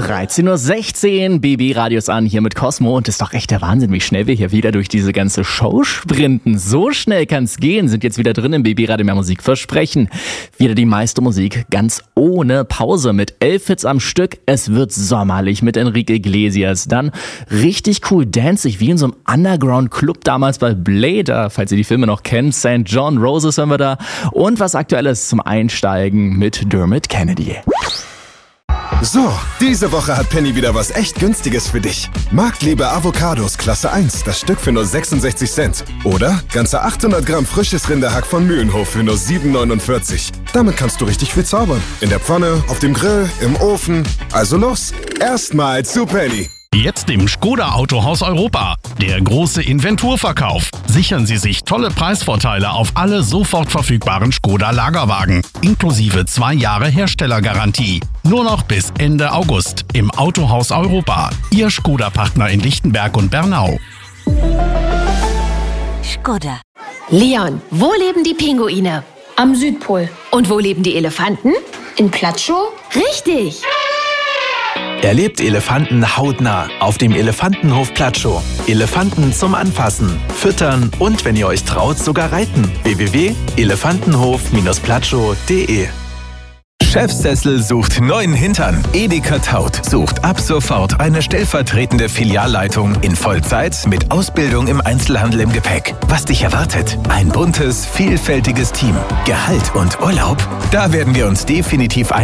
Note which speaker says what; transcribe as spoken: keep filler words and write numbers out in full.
Speaker 1: dreizehn Uhr sechzehn, B B Radios an, hier mit Cosmo. Und das ist doch echt der Wahnsinn, wie schnell wir hier wieder durch diese ganze Show sprinten. So schnell kann's gehen. Sind jetzt wieder drin im B B Radio Mehr Musik Versprechen. Wieder die meiste Musik, ganz ohne Pause, mit elf Hits am Stück. Es wird sommerlich mit Enrique Iglesias. Dann richtig cool dancig, wie in so einem Underground-Club damals bei Blade. Falls ihr die Filme noch kennt, Sankt John Roses hören wir da. Und was Aktuelles zum Einsteigen mit Dermot Kennedy.
Speaker 2: So, diese Woche hat Penny wieder was echt Günstiges für dich. Marktliebe Avocados Klasse eins, das Stück für nur sechsundsechzig Cent. Oder ganze achthundert Gramm frisches Rinderhack von Mühlenhof für nur sieben neunundvierzig. Damit kannst du richtig viel zaubern. In der Pfanne, auf dem Grill, im Ofen. Also los, erstmal zu Penny.
Speaker 3: Jetzt im Škoda Autohaus Europa. Der große Inventurverkauf. Sichern Sie sich tolle Preisvorteile auf alle sofort verfügbaren Škoda Lagerwagen. Inklusive zwei Jahre Herstellergarantie. Nur noch bis Ende August im Autohaus Europa. Ihr Škoda-Partner in Lichtenberg und Bernau.
Speaker 4: Škoda. Leon, wo leben die Pinguine?
Speaker 5: Am Südpol.
Speaker 4: Und wo leben die Elefanten?
Speaker 5: In Platschow?
Speaker 4: Richtig.
Speaker 6: Erlebt Elefanten hautnah auf dem Elefantenhof Platschow. Elefanten zum Anfassen, Füttern und, wenn ihr euch traut, sogar reiten. w w w punkt elefantenhof platschow punkt de. Chefsessel sucht neuen Hintern. Edeka Taut sucht ab sofort eine stellvertretende Filialleitung in Vollzeit mit Ausbildung im Einzelhandel im Gepäck. Was dich erwartet? Ein buntes, vielfältiges Team. Gehalt und Urlaub? Da werden wir uns definitiv ein